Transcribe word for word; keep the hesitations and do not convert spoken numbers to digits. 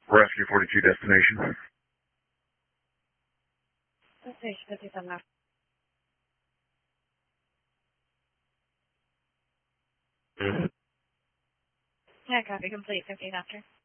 Rescue forty-two destination. Destination fifty-seven after. Yeah, copy complete, fifteen after.